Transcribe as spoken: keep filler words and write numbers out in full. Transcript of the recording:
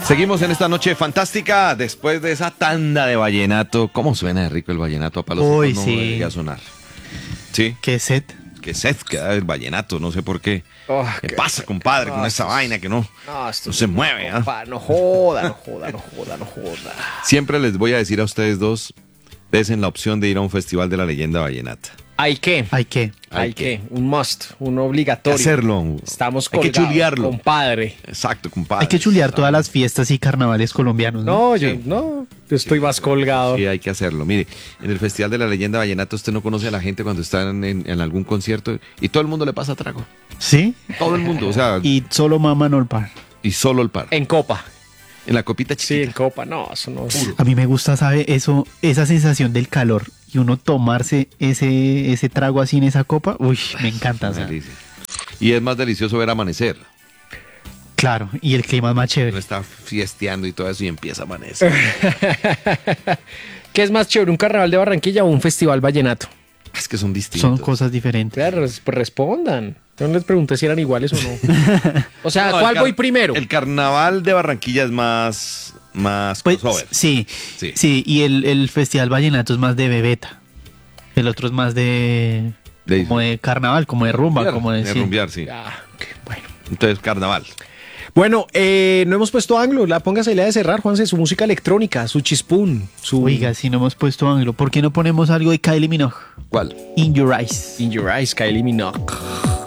Seguimos en esta noche fantástica después de esa tanda de vallenato. ¿Cómo suena de rico el vallenato? A palos Uy, no sí. debería sonar. ¿Sí? ¿Qué set? Que sed que da el vallenato, no sé por qué. Oh, ¿Qué qué- pasa, compadre, no, con esa esto es- vaina que no, No, esto no es- se mueve? ¿ah? compa, no joda, no joda, no joda, no joda. Siempre les voy a decir a ustedes dos, desen la opción de ir a un festival de la leyenda vallenata. ¿Hay qué? ¿Hay qué? Hay Hay que, un must, un obligatorio. Hacerlo. Estamos Hay que colgados, chulearlo. compadre. Exacto, compadre. Hay que chulear todas las fiestas y carnavales colombianos, ¿no? No, yo Sí. no, yo estoy más colgado. Sí, hay que hacerlo. Mire, en el Festival de la Leyenda Vallenata usted no conoce a la gente cuando están en, en algún concierto y todo el mundo le pasa trago. ¿Sí? Todo el mundo, o sea, y, Y solo maman all par. solo el par. En copa. En la copita Sí, en chiquita. copa. No, eso no es. A mí me gusta, ¿sabe? Eso, esa sensación del calor y uno tomarse ese, ese trago así en esa copa. Uy, me encanta. o Una sea, delicia. Y es más delicioso ver amanecer. claro, y el clima es más Uno chévere. está fiesteando y todo eso y empieza a amanecer. ¿Qué es más chévere, un carnaval de Barranquilla o un festival vallenato? Es que son distintos. Son cosas diferentes. Claro, res- pues respondan. Yo no les pregunté si eran iguales o no. O sea, No, el ¿cuál car- voy primero? El carnaval de Barranquilla es más, más Pues, crossover. sí, Sí. sí, y el, el Festival Vallenato es más de bebeta. El otro es más de... De- como de carnaval, como de rumba, Rumbear, como de... de sí. rumbear, sí. Ah, ok, bueno. Entonces, carnaval. Bueno, eh, no hemos puesto Anglo. La póngase la de cerrar, Juanse, su música electrónica, su chispún, su Oiga, si no hemos puesto Anglo, ¿por qué no ponemos algo de Kylie Minogue? ¿Cuál? In Your Eyes. In Your Eyes, Kylie Minogue.